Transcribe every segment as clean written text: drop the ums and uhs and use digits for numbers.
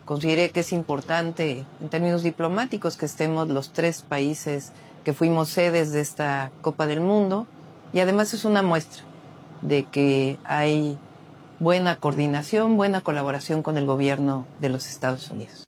consideré que es importante en términos diplomáticos que estemos los 3 países que fuimos sedes de esta Copa del Mundo, y además es una muestra de que hay buena coordinación, buena colaboración con el gobierno de los Estados Unidos.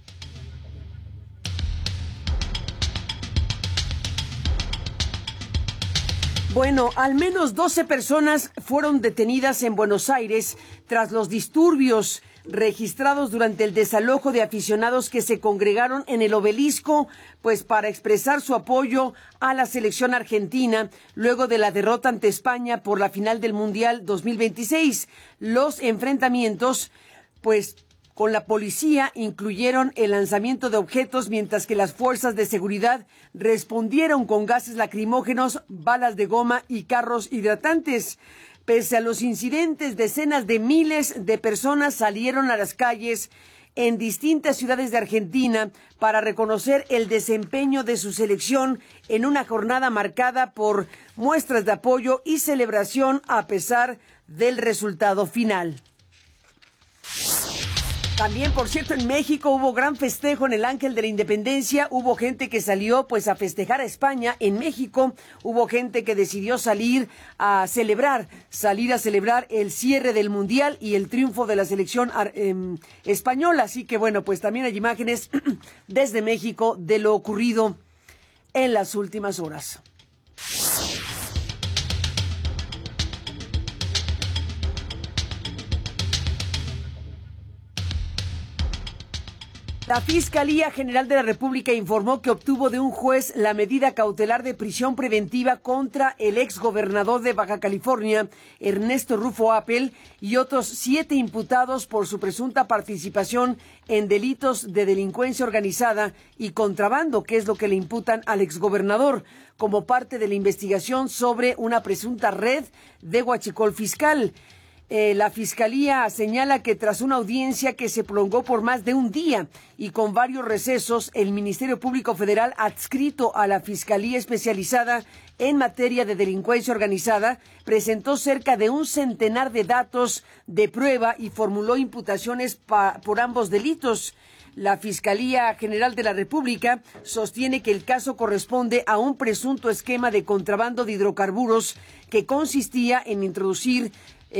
Bueno, al menos 12 personas fueron detenidas en Buenos Aires tras los disturbios registrados durante el desalojo de aficionados que se congregaron en el Obelisco, pues para expresar su apoyo a la selección argentina luego de la derrota ante España por la final del Mundial 2026. Los enfrentamientos, pues, con la policía incluyeron el lanzamiento de objetos, mientras que las fuerzas de seguridad respondieron con gases lacrimógenos, balas de goma y carros hidratantes. Pese a los incidentes, decenas de miles de personas salieron a las calles en distintas ciudades de Argentina para reconocer el desempeño de su selección en una jornada marcada por muestras de apoyo y celebración a pesar del resultado final. También, por cierto, en México hubo gran festejo en el Ángel de la Independencia. Hubo gente que salió pues a festejar a España. En México hubo gente que decidió salir a celebrar el cierre del Mundial y el triunfo de la selección española. Así que bueno, pues también hay imágenes desde México de lo ocurrido en las últimas horas. La Fiscalía General de la República informó que obtuvo de un juez la medida cautelar de prisión preventiva contra el exgobernador de Baja California, Ernesto Rufo Appel, y otros 7 imputados por su presunta participación en delitos de delincuencia organizada y contrabando, que es lo que le imputan al exgobernador, como parte de la investigación sobre una presunta red de huachicol fiscal. La Fiscalía señala que tras una audiencia que se prolongó por más de un día y con varios recesos, el Ministerio Público Federal, adscrito a la Fiscalía Especializada en materia de delincuencia organizada, presentó cerca de un centenar de datos de prueba y formuló imputaciones por ambos delitos. La Fiscalía General de la República sostiene que el caso corresponde a un presunto esquema de contrabando de hidrocarburos que consistía en introducir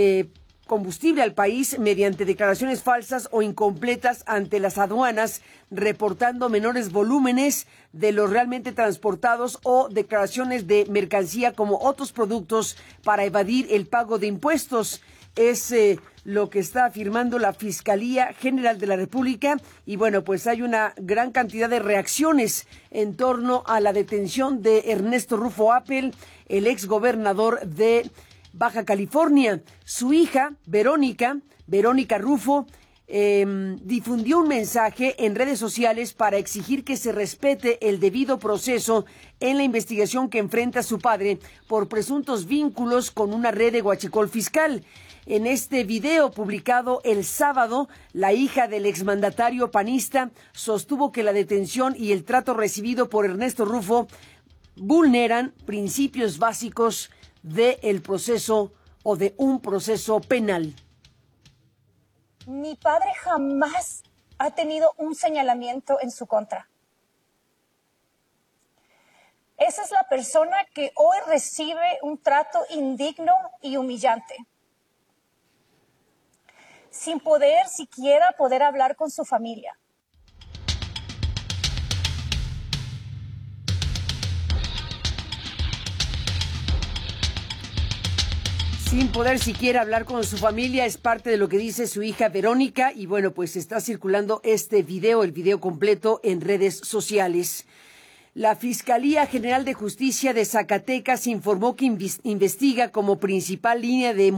combustible al país mediante declaraciones falsas o incompletas ante las aduanas, reportando menores volúmenes de los realmente transportados o declaraciones de mercancía como otros productos para evadir el pago de impuestos. Es lo que está afirmando la Fiscalía General de la República y bueno, pues hay una gran cantidad de reacciones en torno a la detención de Ernesto Rufo Appel, el exgobernador de Baja California. Su hija, Verónica Rufo, difundió un mensaje en redes sociales para exigir que se respete el debido proceso en la investigación que enfrenta su padre por presuntos vínculos con una red de huachicol fiscal. En este video publicado el sábado, la hija del exmandatario panista sostuvo que la detención y el trato recibido por Ernesto Rufo vulneran principios básicos del proceso o de un proceso penal. Mi padre jamás ha tenido un señalamiento en su contra. Esa es la persona que hoy recibe un trato indigno y humillante, sin poder siquiera hablar con su familia. Sin poder siquiera hablar con su familia, es parte de lo que dice su hija Verónica, y bueno, pues está circulando este video, el video completo en redes sociales. La Fiscalía General de Justicia de Zacatecas informó que investiga como principal línea de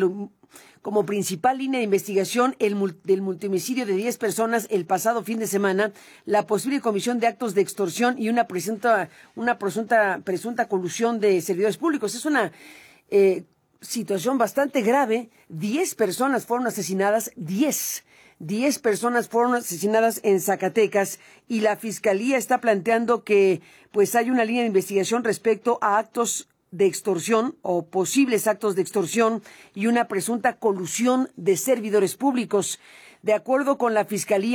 investigación del multihomicidio de 10 personas el pasado fin de semana, la posible comisión de actos de extorsión y una presunta colusión de servidores públicos. Es una situación bastante grave. 10 personas fueron asesinadas, 10 personas fueron asesinadas en Zacatecas, y la Fiscalía está planteando que pues hay una línea de investigación respecto a actos de extorsión o posibles actos de extorsión y una presunta colusión de servidores públicos. De acuerdo con la Fiscalía